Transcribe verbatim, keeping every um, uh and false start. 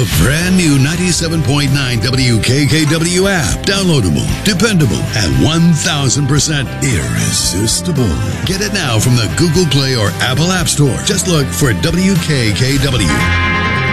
brand new ninety-seven point nine W K K W app. Downloadable, dependable, and one thousand percent irresistible. Get it now from the Google Play or Apple App Store. Just look for W K K W.